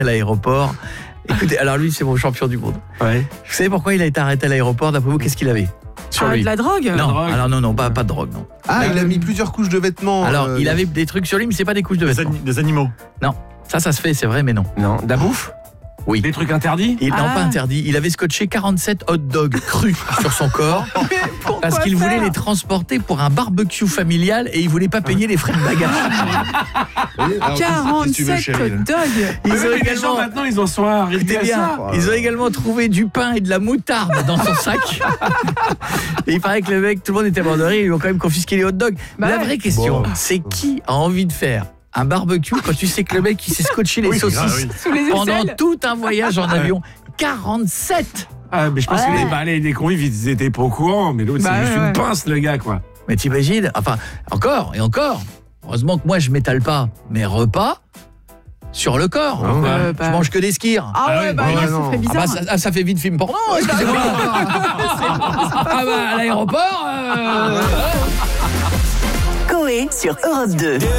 à l'aéroport. Écoutez, alors lui, c'est mon champion du monde. Ouais. Vous savez pourquoi il a été arrêté à l'aéroport? D'après vous, qu'est-ce qu'il avait sur lui? De la drogue? Non, alors non, pas de drogue, non. Ah, il a mis plusieurs couches de vêtements. Alors, il avait des trucs sur lui, mais c'est pas des couches de vêtements. Des animaux. Non, ça se fait, c'est vrai, mais non. Non, de la bouffe. Oui. Des trucs interdits. Non, pas interdit. Il avait scotché 47 hot dogs crus sur son corps parce qu'il voulait les transporter pour un barbecue familial et il voulait pas payer les frais de bagage. 47 hot dogs. Les gens maintenant, ils en sont arrivés à ça. Ils ont également trouvé du pain et de la moutarde dans son sac. Et il paraît que le mec, tout le monde était mort de rire, ils lui ont quand même confisqué les hot dogs. Mais la vraie question, c'est qui a envie de faire un barbecue quand tu sais que le mec il s'est scotché les saucisses pendant tout un voyage en avion? 47. Mais je pense que les convives ils étaient pas au courant, mais l'autre c'est juste une pince le gars quoi. Mais t'imagines, enfin encore et encore. Heureusement que moi je m'étale pas mes repas sur le corps. Je mange que des skirs. Ça ferait bizarre. Ça fait vite film porno, excusez-moi. À l'aéroport. Coé sur Europe 2.